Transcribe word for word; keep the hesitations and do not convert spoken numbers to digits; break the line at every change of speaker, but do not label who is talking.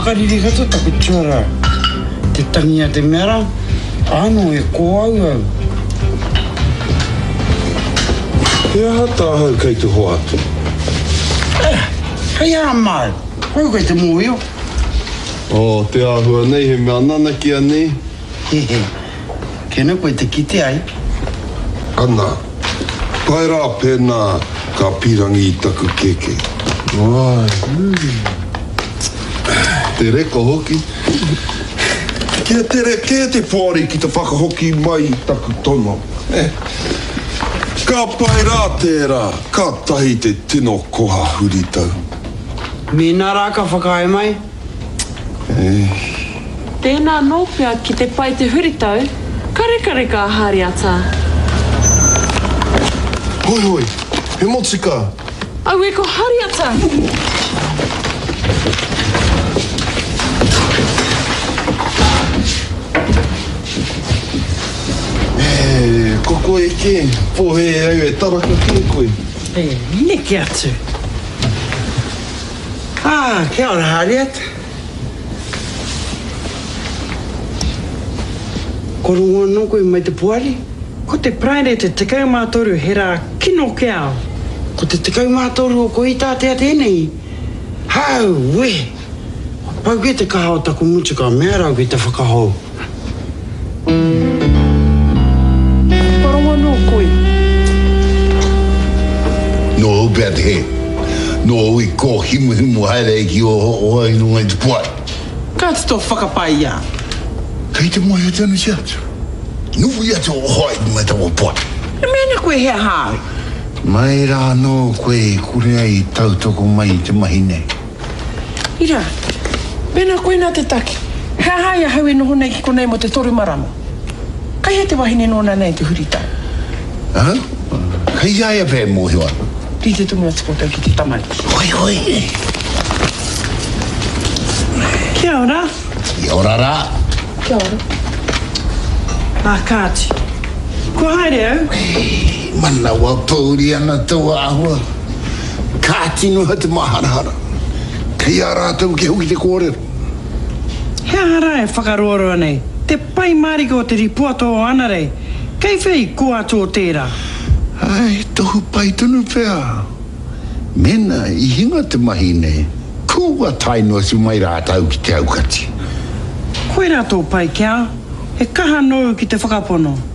whakariri kato taku tura. Te tangia te mera, ano e ko au au.
He aha tāhau kei te hoa atu?
Eh, hei aha mai. Hau kei te mūio.
O, te āhua nei, he mea nanaki a nei.
Hehe, kena koe te kite ai.
Ana, pai rā pēnā ka pirangi i taku keke.
Oi.
Te reko hoki. Kia te re, kia te pōri ki te whakahoki mai i taku tono. Eh. Ka pai rā tērā, ka tahi te tino koha huritau.
Mēnā rā ka whakae mai?
Eh.
Tēnā nōpea ki te pai te huritau, karekareka a hari ata.
Hoi hoi, he motsika.
Au e ko hari ata.
E, koko e ke, pohe au e taraka ki koe.
E, neke atu. Ah, kia ora Harriet. Ko rungo anō koe mai te puari. Ko te praere te tekau mātoru he rā kino ke ao. Ko te tekau mātoru o ko i tātea tēnei. Hau, we. Pau ke te kaha o taku mutuka, mea rau ke te whakahau.
Parongo nō koe.
No upea te he. No ui ko himu himu haere ki o o ai nunga i te puari.
Ka te tō whakapai ia.
Kei te moe o tēnu si atu. Nuhi atu o hoi nunga i tawa puari.
E mena koe hea hāu.
Mai rā no koe kure ai tautoko mai i te mahi nei.
Ira, pēnā koe nā te taki. Hea hai a hau e noho nei ki konei mo te toru marama. Kai he te wahine nōna nei te huritau.
Ha? Kai ai a pē mohi wana.
Ri te tunga tiko tau ki te tamari.
Hoi hoi.
Kia ora.
Kia ora rā.
Kia ora.
Nā kāti. Ko haere au?
Mana wa pauri ana tau ahua. Kāti no te maharahara. Kei a rātou ke huki te kōrero.
Hea hara e whakaroaroa nei. Te pai mariko te ripuato o ana rei. Kei whei kua tō tērā.
Ai, tohu pai tunu pēr. Mena i hinga te mahi nei. Kua tainoa si mai rātau ki te aukati.
Koe rā tō pai kia. He kaha nōu ki te whakapono.